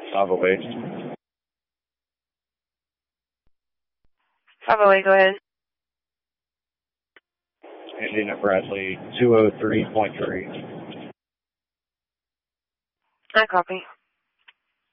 508. 508, go ahead. Ending at Bradley 203.3. I copy.